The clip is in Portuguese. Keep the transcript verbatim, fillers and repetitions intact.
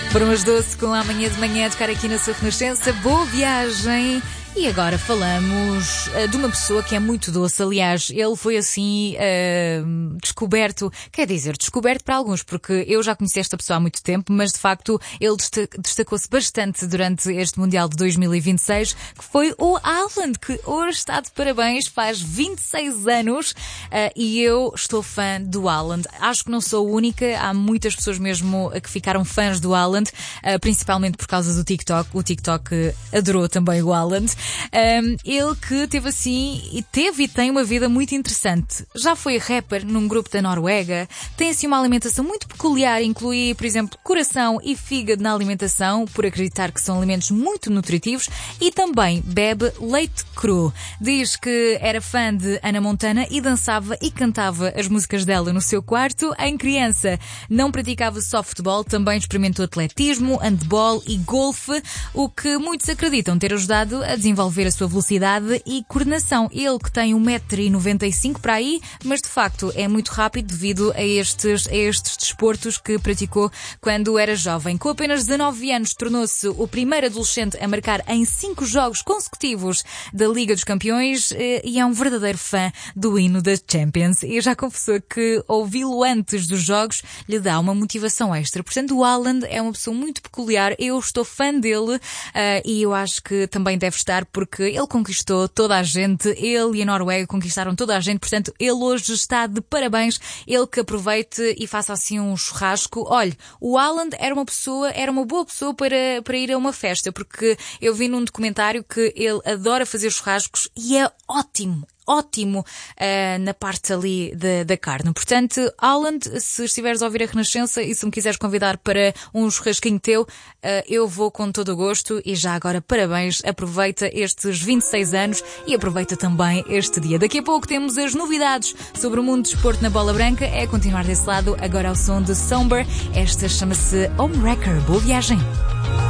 Foram as doze com a Amanhã de Manhã a tocar aqui na sua Renascença. Boa viagem! E agora falamos uh, de uma pessoa que é muito doce. Aliás, ele foi assim uh, descoberto, quer dizer, descoberto para alguns, porque eu já conheci esta pessoa há muito tempo, mas de facto ele destacou-se bastante durante este Mundial de dois mil e vinte e seis, que foi o Haaland, que hoje está de parabéns, faz vinte e seis anos, uh, e eu estou fã do Haaland. Acho que não sou a única, há muitas pessoas mesmo que ficaram fãs do Haaland, uh, principalmente por causa do TikTok. O TikTok adorou também o Haaland. Um, ele que teve assim, e teve e tem uma vida muito interessante. Já foi rapper num grupo da Noruega, tem assim uma alimentação muito peculiar, inclui, por exemplo, coração e fígado na alimentação, por acreditar que são alimentos muito nutritivos, e também bebe leite cru. Diz que era fã de Hannah Montana e dançava e cantava as músicas dela no seu quarto. Em criança não praticava só futebol, também experimentou atletismo, handball e golfe, o que muitos acreditam ter ajudado a desenvolver a sua velocidade e coordenação. Ele que tem um metro e noventa e cinco para aí, mas de facto é muito rápido devido a estes, a estes desportos que praticou quando era jovem. Com apenas dezanove anos tornou-se o primeiro adolescente a marcar em cinco jogos consecutivos da Liga dos Campeões e é um verdadeiro fã do hino da Champions. E já confessou que ouvi-lo antes dos jogos lhe dá uma motivação extra. Portanto, o Haaland é uma pessoa muito peculiar. Eu estou fã dele uh, e eu acho que também deve estar, porque ele conquistou toda a gente, ele e a Noruega conquistaram toda a gente, portanto ele hoje está de parabéns. Ele que aproveite e faça assim um churrasco. Olhe, o Haaland era uma pessoa, era uma boa pessoa para, para ir a uma festa, porque eu vi num documentário que ele adora fazer churrascos e é ótimo. ótimo uh, na parte ali da, da carne. Portanto, Haaland, se estiveres a ouvir a Renascença e se me quiseres convidar para um churrasquinho teu, uh, eu vou com todo o gosto. E já agora, parabéns, aproveita estes vinte e seis anos e aproveita também este dia. Daqui a pouco temos as novidades sobre o mundo do desporto na Bola Branca. É continuar desse lado, agora ao som de Somber. Esta chama-se Homewrecker. Boa viagem!